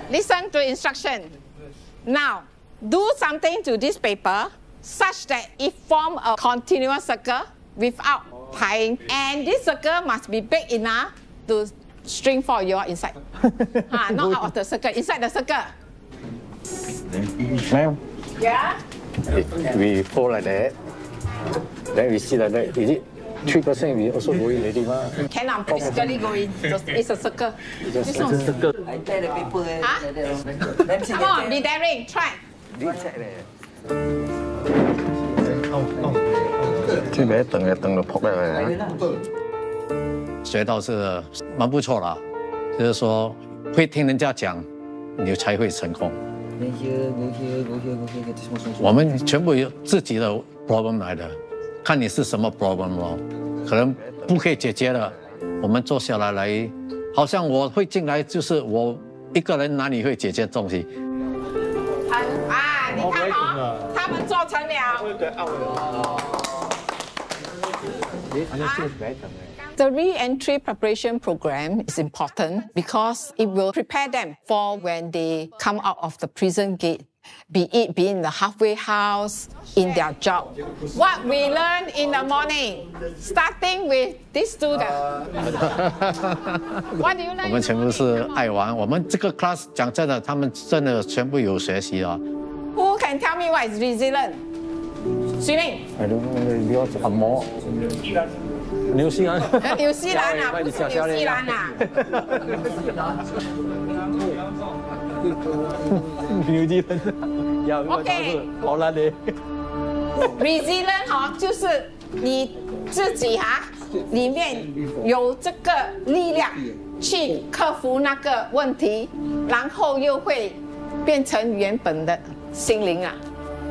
Listen to instruction. Now, do something to this paper such that it form a continuous circle without tying. And this circle must be big enough to string for your inside. Not out of the circle, inside the circle. Ma'am, Yeah? we fold like that. Then we see like that. Is it 3%? We also go in already, ma. Cannot physically go in. It's a circle. This one. I tear the paper. Come on, be daring. Try. 这边等了等了扑来了。 学到是蛮不错啦，就是说会听人家讲，你才会成功。我们全部有自己的 problem 来的，看你是什么 problem 咯，可能不可以解决的，我们坐下来，好像我会进来，就是我一个人哪里会解决东西？ 你看哦，他们做成了。The re-entry preparation program is important because it will prepare them for when they come out of the prison gate, be it in the halfway house, in their job. What we learn in the morning, starting with this student. What do you learn? 我们全部是爱玩，我们这个 class 讲真的，他们真的全部有学习啊。 Who can tell me what is resilient? 徐令。 I don't know. 你要按摩。纽西兰。 纽西兰啊，不是纽西兰啊。 纽西兰。 OK。 荷兰的。 Resilient 哈，就是你自己里面有这个力量去克服那个问题，然后又会变成原本的心灵啊。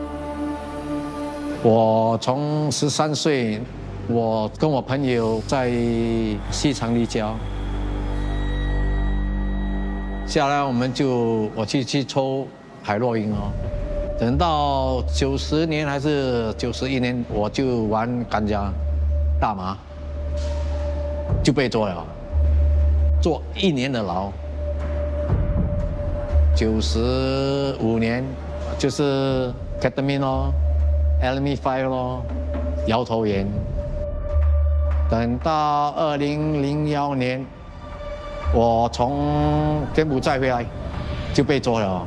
我从13岁，我跟我朋友在西长立交，下来我去抽海洛因哦。等到90年还是91年，我就玩干家大麻，就被抓了，坐1年的牢。95年就是 ketamine 咯。LME5 咯，摇头丸。等到2001年，我从柬埔寨回来，就被捉了。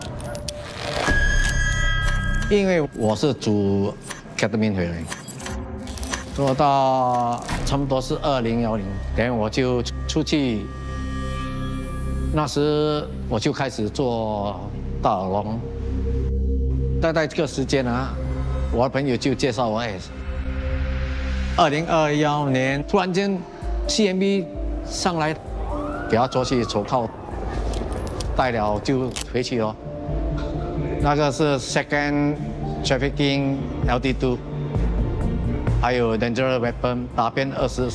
因为我是煮 ketamine 回来，做到差不多是2010，然后我就出去。那时我就开始做大耳窿，大概这个时间啊。我的朋友就介绍我，2021年突然间 CMB 上来，给他抓去手铐，带了就回去了。那个是 second trafficking LD2， 还有 dangerous weapon 打边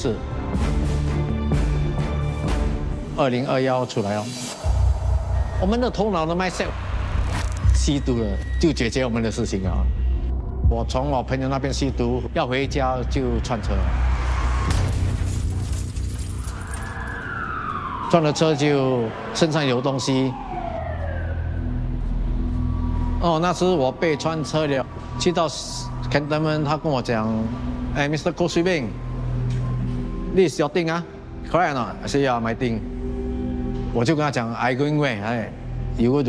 24。2021出来了，我们的头脑的 mindset 吸毒了，就解决我们的事情啊。我从我朋友那边吸毒，要回家就串车，撞了车就身上有东西。那时我被串车了，去到 Cantonment， 他跟我讲，Mr. Koh Swee Beng，this is your thing 啊 ，correct or not？ I say yeah, my thing。我就跟他讲 ，I going where？ You go to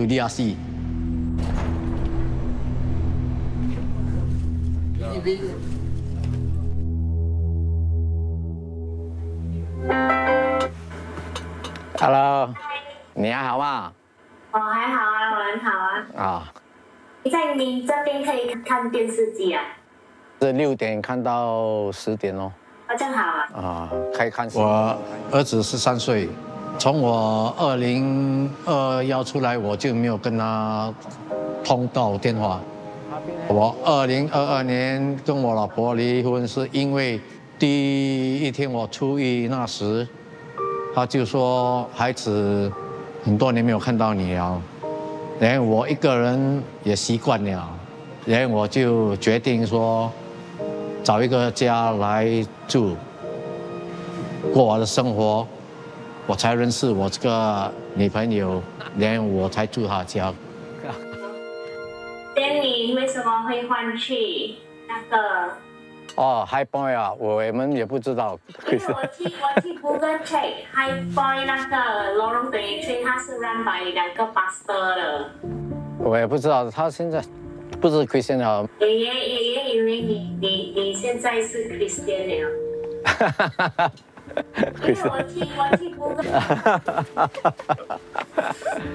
DRC。Hello， 你还好吗？ 还好啊，我很好啊。你在你这边可以看电视机啊？ 是6点看到10点哦。 这样好啊。 可以看。我儿子13岁，从我2021出来，我就没有跟他通到电话。我2022年跟我老婆离婚，是因为第一天我出狱那时，他就说孩子很多年没有看到你了，然后我一个人也习惯了，然后我就决定说找一个家来住，过我的生活， 我才认识我这个女朋友，连我才住她家。 那你为什么会换去那个？ High Point 啊，我们也不知道。 因为我去 Google check High Point 那个 Lorong 23，它是 run by 2个 pastor 的。 我也不知道，他现在不是 Christian 了。 爷爷以为你现在是 Christian 了。因为我去 Google。